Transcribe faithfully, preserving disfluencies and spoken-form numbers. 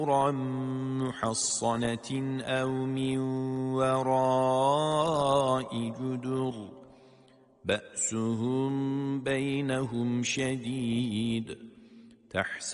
محصنة أو من وراء جدر بأسهم بينهم شديد